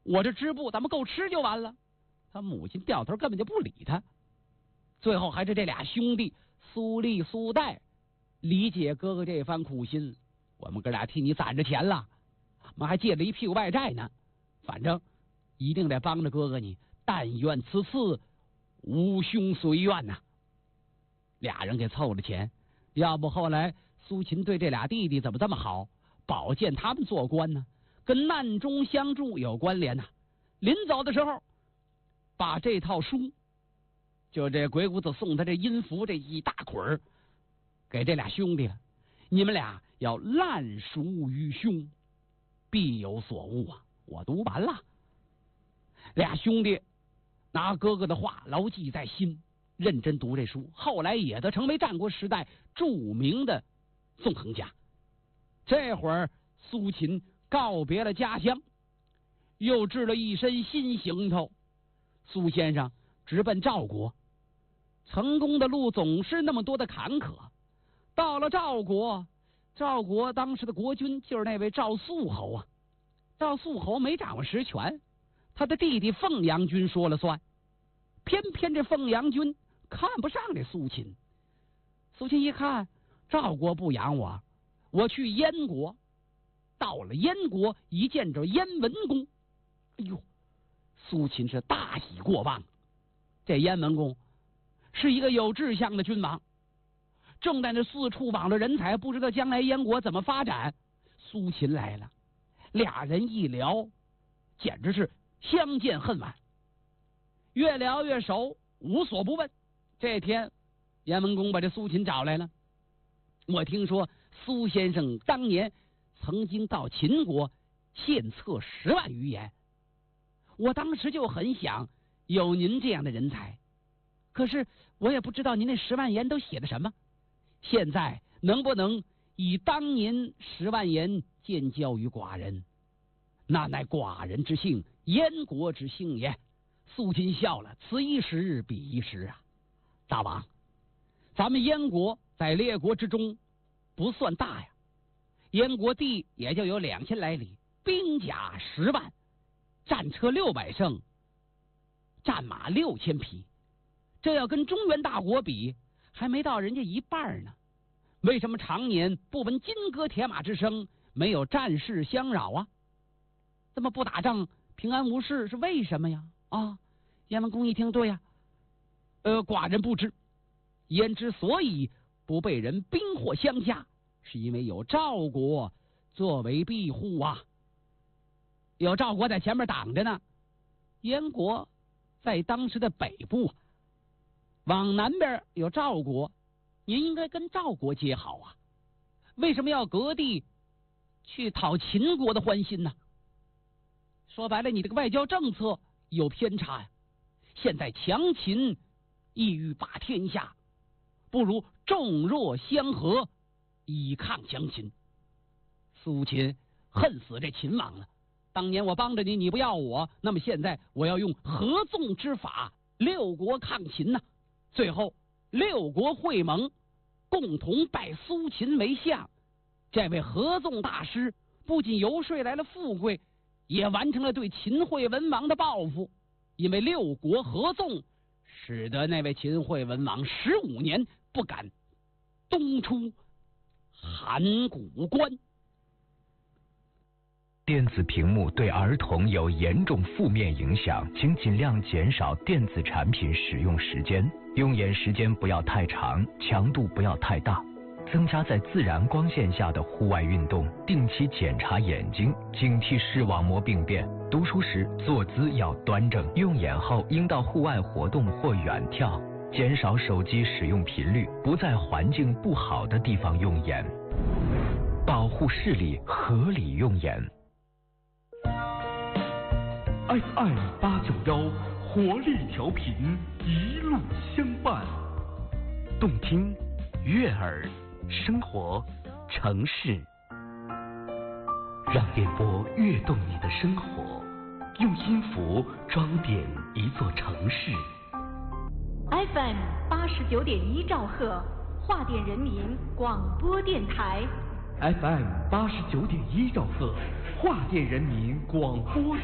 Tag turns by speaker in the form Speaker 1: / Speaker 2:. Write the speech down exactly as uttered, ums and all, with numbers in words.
Speaker 1: 我这织布咱们够吃就完了。他母亲掉头根本就不理他，最后还是这俩兄弟苏丽、苏代理解哥哥这番苦心，我们哥俩替你攒着钱了，我们还借了一屁股外债呢，反正一定得帮着哥哥你，但愿此次吾兄随愿呐。俩人给凑了钱，要不后来苏秦对这俩弟弟怎么这么好，保荐他们做官呢？跟难中相助有关联呐。临走的时候，把这套书，就这鬼谷子送他这阴符这一大捆儿，给这俩兄弟了。你们俩要烂熟于胸，必有所悟啊！我读完了，俩兄弟拿哥哥的话牢记在心，认真读这书，后来也都成为战国时代著名的纵横家。这会儿苏秦告别了家乡，又制了一身新行头。苏先生直奔赵国，成功的路总是那么多的坎坷。到了赵国，赵国当时的国君就是那位赵肃侯啊。赵肃侯没掌握实权，他的弟弟凤阳君说了算。偏偏这凤阳君看不上这苏秦。苏秦一看赵国不养我，我去燕国。到了燕国，一见着燕文公，哎呦，苏秦是大喜过望。这燕文公是一个有志向的君王，正在那四处网罗人才，不知道将来燕国怎么发展。苏秦来了，俩人一聊，简直是相见恨晚，越聊越熟，无所不问。这天，燕文公把这苏秦找来了。我听说苏先生当年曾经到秦国献策十万余言，我当时就很想有您这样的人才，可是我也不知道您那十万言都写的什么。现在能不能以当年十万言见教于寡人？那乃寡人之幸，燕国之幸也。苏秦笑了，此一时彼一时啊。大王，咱们燕国在列国之中不算大呀，燕国地也就有两千来里，兵甲十万，战车六百乘，战马六千匹，这要跟中原大国比，还没到人家一半呢。为什么常年不闻金戈铁马之声，没有战事相扰啊？这么不打仗，平安无事，是为什么呀？啊，燕文公一听，对呀，呃，寡人不知。燕之所以不被人兵祸相加，是因为有赵国作为庇护啊，有赵国在前面挡着呢。燕国在当时的北部，往南边有赵国，您应该跟赵国结好啊，为什么要割地去讨秦国的欢心呢？说白了，你这个外交政策有偏差呀。现在强秦意欲霸天下，不如众弱相和，以抗强秦。苏秦恨死这秦王了。当年我帮着你，你不要我，那么现在我要用合纵之法，六国抗秦呐、啊。最后六国会盟，共同拜苏秦为相。这位合纵大师不仅游说来了富贵，也完成了对秦惠文王的报复。因为六国合纵，使得那位秦惠文王十五年不敢东出函谷关。
Speaker 2: 电子屏幕对儿童有严重负面影响，请尽量减少电子产品使用时间，用眼时间不要太长，强度不要太大，增加在自然光线下的户外运动，定期检查眼睛，警惕视网膜病变。读书时坐姿要端正，用眼后应到户外活动或远眺，减少手机使用频率，不在环境不好的地方用眼，保护视力，合理用眼。
Speaker 3: F M 八九幺活力调频，一路相伴，
Speaker 2: 动听、悦耳、生活、城市，让电波跃动你的生活，用音符装点一座城市。
Speaker 4: F M 八十九点一兆赫，华电人民广播电台。
Speaker 3: F M 八十九点一兆赫，华电人民广播。